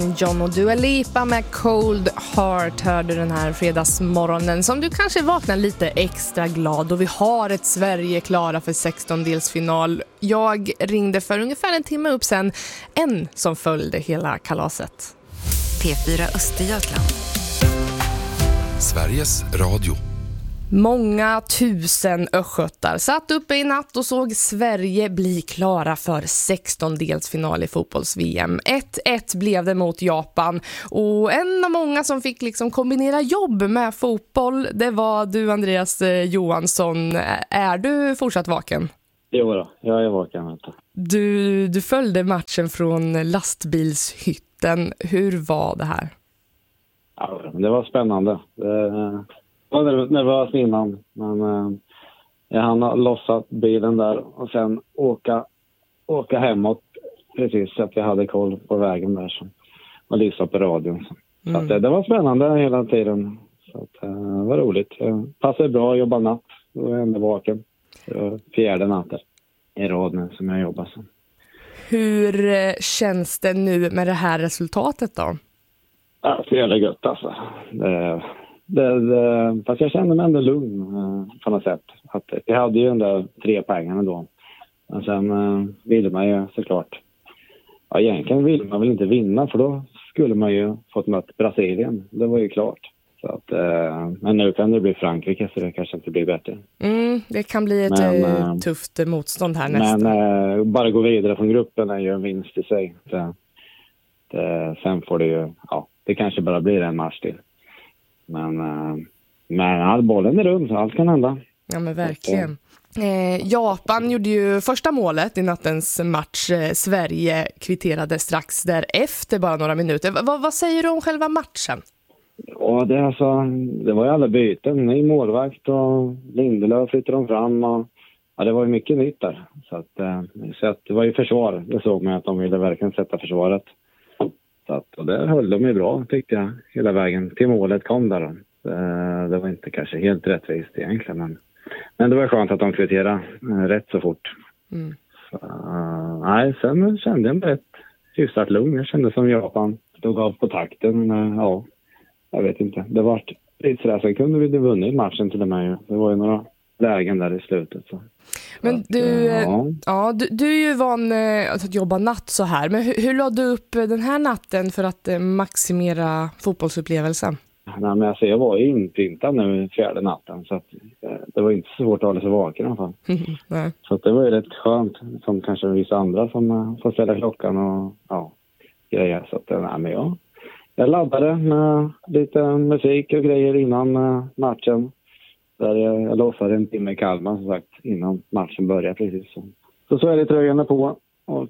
John och Dua Lipa med Cold Heart hörde den här fredagsmorgonen som du kanske vaknar lite extra glad och vi har ett Sverige klara för 16-delsfinal. Jag ringde för ungefär en timme upp sen en som följde hela kalaset. P4 Östergötland. Sveriges Radio. Många tusen östgötar satt uppe i natt och såg Sverige bli klara för 16-delsfinal i fotbolls-VM. 1-1 blev det mot Japan och en av många som fick liksom kombinera jobb med fotboll, det var du, Andreas Johansson. Är du fortsatt vaken? Jo då, jag är vaken. Du följde matchen från lastbilshytten. Hur var det här? Ja, det var spännande. Jag var nervös innan, men jag hann lossa bilen där och sen åka hemåt precis så att jag hade koll på vägen där och lyssna på radion. Så att, det var spännande hela tiden. Så att, det var roligt. Jag passade bra att jobba natt och jag är ändå vaken. Fjärde natten i rad nu som jag jobbar så. Hur känns det nu med det här resultatet då? Ja, så jävla gött alltså. Fast jag kände mig ändå lugn på något sätt. Att jag hade ju den där 3 poängen då. Men sen ville man ju såklart. Ja, egentligen ville man väl inte vinna för då skulle man ju fått möta Brasilien. Det var ju klart. Så att, men nu kan det bli Frankrike så det kanske inte blir bättre. Det kan bli ett tufft motstånd här nästa. Men bara gå vidare från gruppen är ju en vinst i sig. Sen får det ju, ja, det kanske bara blir en match till. Men all bollen är rund så allt kan hända. Ja men verkligen. Japan gjorde ju första målet i nattens match. Sverige kvitterade strax därefter, bara några minuter. Vad säger du om själva matchen? Ja, det var ju alla byten. Ny målvakt och Lindelöf flyttade de fram. Och, ja, det var ju mycket nytt där. Så att det var ju försvar. Det såg man att de ville verkligen sätta försvaret. Så att, och där höll de ju bra tyckte jag hela vägen till målet kom där. Det var inte kanske helt rättvist egentligen. Men det var skönt att de kvitterade rätt så fort. Så, nej, sen kände jag mig rätt hyfsat lugn. Jag kände som Japan stod av på takten. Ja, jag vet inte. Det var lite sådär. Sen kunde vi vunnit matchen till och med. Det var ju några lägen där i slutet. Så. Men du är ju van att jobba natt så här. Men hur lade du upp den här natten för att maximera fotbollsupplevelsen? Nej, men alltså, jag var ju inprintad nu fjärde natten. Så att, det var inte så svårt att hålla sig vaken i alla fall. Nej. Så att det var ju rätt skönt. Som kanske vissa andra som får ställa klockan och grejer. Så att, nej, men jag laddade med lite musik och grejer innan matchen. Där jag lossade en timme i Kalmar som sagt innan matchen började precis. Så är det tröjorna på och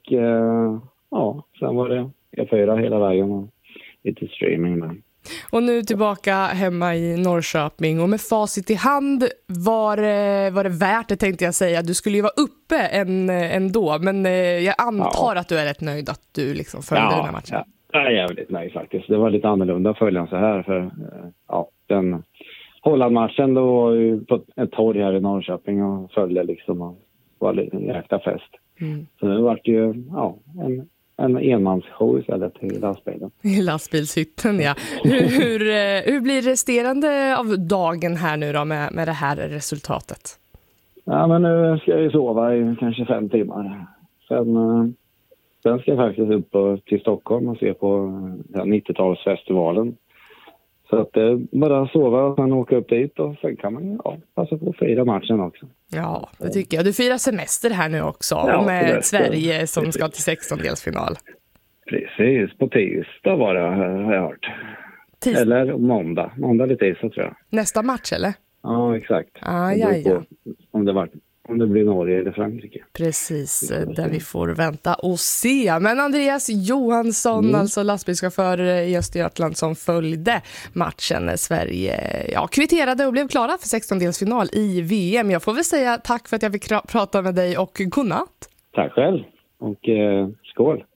sen var det E4 hela vägen och lite streaming med. Och nu tillbaka hemma i Norrköping och med facit i hand var det värt det tänkte jag säga. Du skulle ju vara uppe ändå men jag antar att du är rätt nöjd att du liksom följde den här matchen. Ja, jag är jävligt nöjd faktiskt. Det var lite annorlunda att följa så här för den Holland-matchen då var ju på ett torg här i Norrköping och följde liksom och var lite en jäkla fest. Så det var ju en enmansshow istället i lastbilen. I lastbilshytten, ja. Hur blir resterande av dagen här nu då med det här resultatet? Ja, men nu ska jag ju sova i kanske 5 timmar. Sen ska jag faktiskt upp till Stockholm och se på 90-talsfestivalen. Så att bara sova och sen åka upp dit och sen kan man passa på att fira matchen också. Ja, det tycker jag. Du firar semester här nu också med Sverige som ska till 16-delsfinal. Precis, på tisdag var det har jag hört. Eller måndag. Måndag eller tisdag tror jag. Nästa match eller? Ja, exakt. Om det blir Norge eller Frankrike. Precis, där vi får vänta och se. Men Andreas Johansson, alltså lastbilschaufför i Östergötland som följde matchen när Sverige kvitterade och blev klara för 16-delsfinal i VM. Jag får väl säga tack för att jag fick prata med dig och godnatt. Tack själv och skål.